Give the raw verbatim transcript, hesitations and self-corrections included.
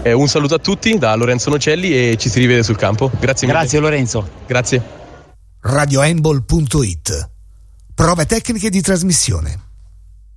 Eh, un saluto a tutti da Lorenzo Nocelli e ci si rivede sul campo. Grazie mille. Grazie Lorenzo. Grazie. radiohandball punto it. Prove tecniche di trasmissione.